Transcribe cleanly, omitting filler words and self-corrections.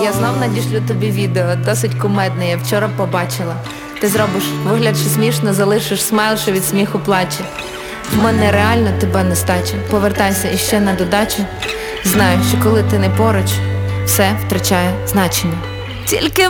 Я знов надішлю тобі відео, досить кумедне, я вчора побачила. Ти зробиш вигляд, що смішно, залишиш смайл, що від сміху плаче. В мене реально тебе нестача. Повертайся іще на додачу. Знаю, що коли ти не поруч, все втрачає значення. Тільки